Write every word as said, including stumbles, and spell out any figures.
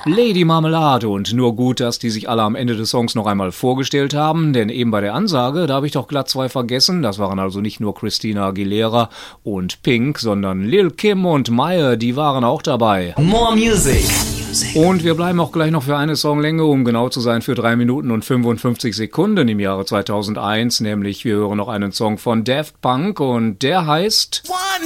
Lady Marmelade und nur gut, dass die sich alle am Ende des Songs noch einmal vorgestellt haben, denn eben bei der Ansage, da habe ich doch glatt zwei vergessen. Das waren also nicht nur Christina Aguilera und Pink, sondern Lil Kim und Maya, die waren auch dabei. More Music. Und wir bleiben auch gleich noch für eine Songlänge, um genau zu sein, für drei Minuten und fünfundfünfzig Sekunden im Jahre zweitausendeins, nämlich wir hören noch einen Song von Daft Punk und der heißt One